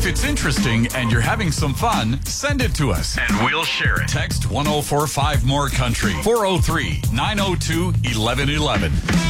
it's interesting and you're having some fun, send it to us and we'll share it. Text 1045 More Country 403-902-1111.